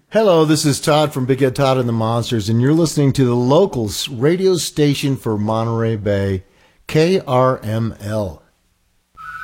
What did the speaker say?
Hello, this is Todd from Big Head Todd and the Monsters, and you're listening to the local radio station for Monterey Bay, KRML.